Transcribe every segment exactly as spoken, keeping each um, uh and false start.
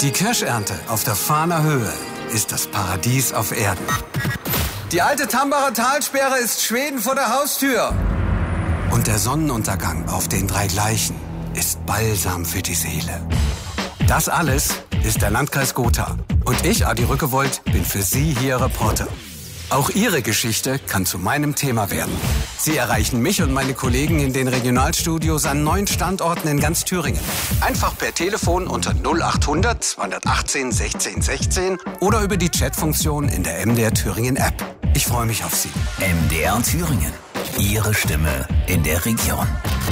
Die Kirschernte auf der Fahner Höhe ist das Paradies auf Erden. Die alte Tambacher Talsperre ist Schweden vor der Haustür. Und der Sonnenuntergang auf den drei Gleichen ist Balsam für die Seele. Das alles ist der Landkreis Gotha. Und ich, Adi Rückewold, bin für Sie hier Reporter. Auch Ihre Geschichte kann zu meinem Thema werden. Sie erreichen mich und meine Kollegen in den Regionalstudios an neun Standorten in ganz Thüringen. Einfach per Telefon unter null achthundert zweihundertachtzehn sechzehn sechzehn oder über die Chatfunktion in der M D R Thüringen App. Ich freue mich auf Sie. M D R Thüringen. Ihre Stimme in der Region.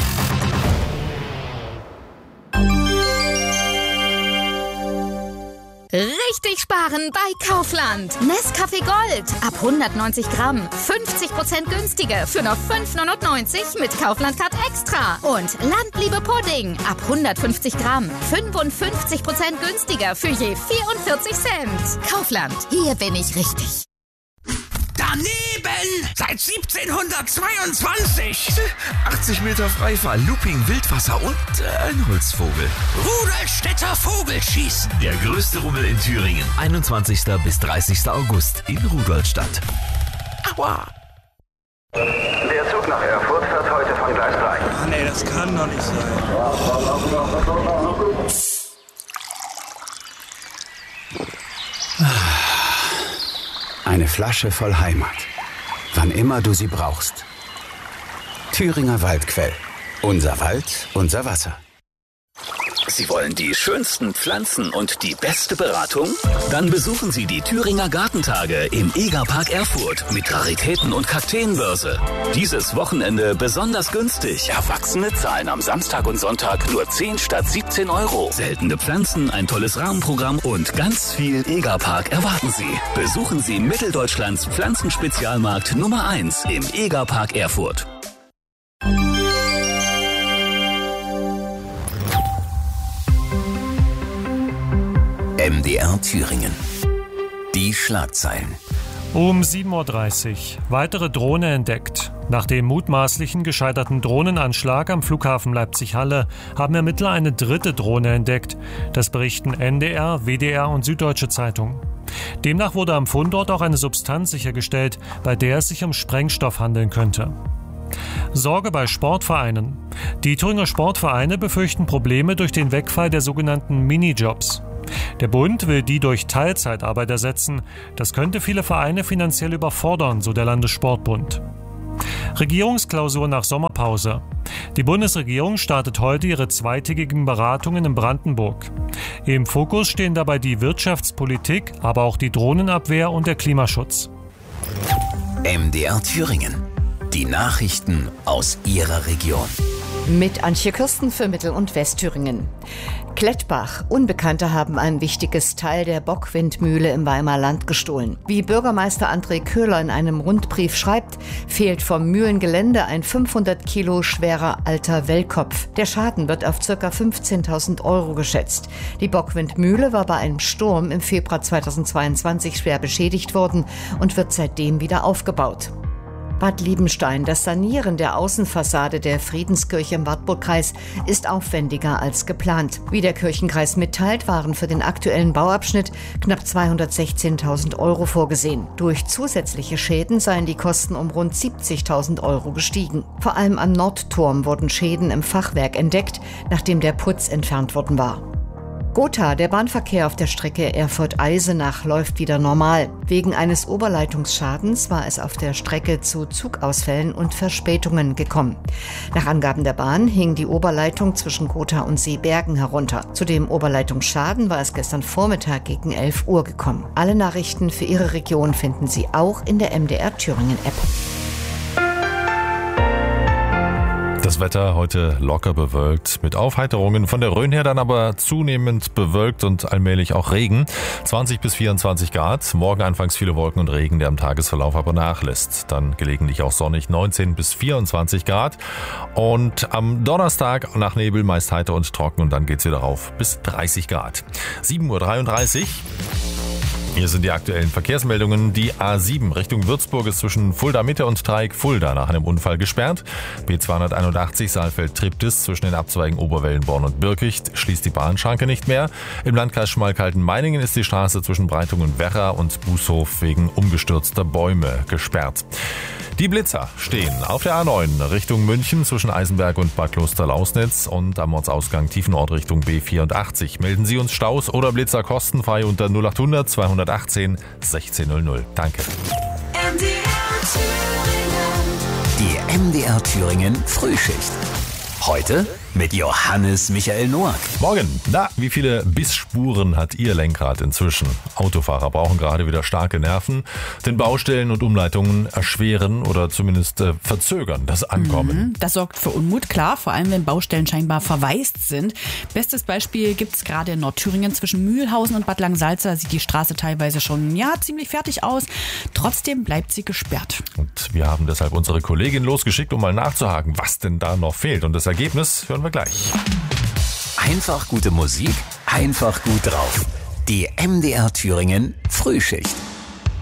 Richtig sparen bei Kaufland. Nescafé Gold ab hundertneunzig Gramm. fünfzig Prozent günstiger für nur fünf neunundneunzig mit Kaufland Card Extra. Und Landliebe Pudding ab hundertfünfzig Gramm. fünfundfünfzig Prozent günstiger für je vierundvierzig Cent. Kaufland, hier bin ich richtig. Daneben! Seit siebzehnhundertzweiundzwanzig! achtzig Meter Freifall, Looping, Wildwasser und äh, ein Holzvogel. Rudolstädter Vogelschießen! Der größte Rummel in Thüringen. einundzwanzigsten bis dreißigsten August in Rudolstadt. Aua! Der Zug nach Erfurt fährt heute von Gleis drei. Mann, ey, das kann doch nicht sein. Eine Flasche voll Heimat. Wann immer du sie brauchst. Thüringer Waldquell. Unser Wald, unser Wasser. Sie wollen die schönsten Pflanzen und die beste Beratung? Dann besuchen Sie die Thüringer Gartentage im Egerpark Erfurt mit Raritäten und Kakteenbörse. Dieses Wochenende besonders günstig. Erwachsene zahlen am Samstag und Sonntag nur zehn statt siebzehn Euro. Seltene Pflanzen, ein tolles Rahmenprogramm und ganz viel Egerpark erwarten Sie. Besuchen Sie Mitteldeutschlands Pflanzenspezialmarkt Nummer eins im Egerpark Erfurt. M D R Thüringen. Die Schlagzeilen. Um sieben Uhr dreißig. Weitere Drohne entdeckt. Nach dem mutmaßlichen gescheiterten Drohnenanschlag am Flughafen Leipzig-Halle haben Ermittler eine dritte Drohne entdeckt. Das berichten N D R, W D R und Süddeutsche Zeitung. Demnach wurde am Fundort auch eine Substanz sichergestellt, bei der es sich um Sprengstoff handeln könnte. Sorge bei Sportvereinen. Die Thüringer Sportvereine befürchten Probleme durch den Wegfall der sogenannten Minijobs. Der Bund will die durch Teilzeitarbeit ersetzen. Das könnte viele Vereine finanziell überfordern, so der Landessportbund. Regierungsklausur nach Sommerpause. Die Bundesregierung startet heute ihre zweitägigen Beratungen in Brandenburg. Im Fokus stehen dabei die Wirtschaftspolitik, aber auch die Drohnenabwehr und der Klimaschutz. M D R Thüringen. Die Nachrichten aus Ihrer Region. Mit Antje Kirsten für Mittel- und Westthüringen. Klettbach. Unbekannte haben ein wichtiges Teil der Bockwindmühle im Weimarer Land gestohlen. Wie Bürgermeister André Köhler in einem Rundbrief schreibt, fehlt vom Mühlengelände ein fünfhundert Kilo schwerer alter Wellkopf. Der Schaden wird auf ca. fünfzehntausend Euro geschätzt. Die Bockwindmühle war bei einem Sturm im Februar zweitausendzweiundzwanzig schwer beschädigt worden und wird seitdem wieder aufgebaut. Bad Liebenstein. Das Sanieren der Außenfassade der Friedenskirche im Wartburgkreis ist aufwendiger als geplant. Wie der Kirchenkreis mitteilt, waren für den aktuellen Bauabschnitt knapp zweihundertsechzehntausend Euro vorgesehen. Durch zusätzliche Schäden seien die Kosten um rund siebzigtausend Euro gestiegen. Vor allem am Nordturm wurden Schäden im Fachwerk entdeckt, nachdem der Putz entfernt worden war. Gotha, der Bahnverkehr auf der Strecke Erfurt-Eisenach läuft wieder normal. Wegen eines Oberleitungsschadens war es auf der Strecke zu Zugausfällen und Verspätungen gekommen. Nach Angaben der Bahn hing die Oberleitung zwischen Gotha und Seebergen herunter. Zu dem Oberleitungsschaden war es gestern Vormittag gegen elf Uhr gekommen. Alle Nachrichten für Ihre Region finden Sie auch in der M D R Thüringen App. Das Wetter heute locker bewölkt, mit Aufheiterungen von der Rhön her dann aber zunehmend bewölkt und allmählich auch Regen. zwanzig bis vierundzwanzig Grad, morgen anfangs viele Wolken und Regen, der im Tagesverlauf aber nachlässt. Dann gelegentlich auch sonnig, neunzehn bis vierundzwanzig Grad. Und am Donnerstag nach Nebel meist heiter und trocken und dann geht's wieder rauf bis dreißig Grad. sieben Uhr dreiunddreißig. Hier sind die aktuellen Verkehrsmeldungen. Die A sieben Richtung Würzburg ist zwischen Fulda Mitte und Dreieck Fulda nach einem Unfall gesperrt. B zweihunderteinundachtzig Saalfeld-Triptis zwischen den Abzweigen Oberwellenborn und Birkicht schließt die Bahnschranke nicht mehr. Im Landkreis Schmalkalden-Meiningen ist die Straße zwischen Breitung und Werra und Bußhof wegen umgestürzter Bäume gesperrt. Die Blitzer stehen auf der A neun Richtung München zwischen Eisenberg und Bad Klosterlausnitz und am Ortsausgang Tiefenort Richtung B vierundachtzig. Melden Sie uns Staus oder Blitzer kostenfrei unter null achthundert zweihundertachtzehn sechzehn null null. Danke. Die M D R Thüringen Frühschicht. Heute mit Johannes Michael Noack. Morgen. Na, wie viele Bissspuren hat Ihr Lenkrad inzwischen? Autofahrer brauchen gerade wieder starke Nerven, denn Baustellen und Umleitungen erschweren oder zumindest äh, verzögern das Ankommen. Mhm, das sorgt für Unmut, klar, vor allem wenn Baustellen scheinbar verwaist sind. Bestes Beispiel gibt's gerade in Nordthüringen zwischen Mühlhausen und Bad Langensalza. Sieht die Straße teilweise schon, ja, ziemlich fertig aus. Trotzdem bleibt sie gesperrt. Und wir haben deshalb unsere Kollegin losgeschickt, um mal nachzuhaken, was denn da noch fehlt. Und das Ergebnis hören wir gleich. Einfach gute Musik, einfach gut drauf. Die M D R Thüringen Frühschicht.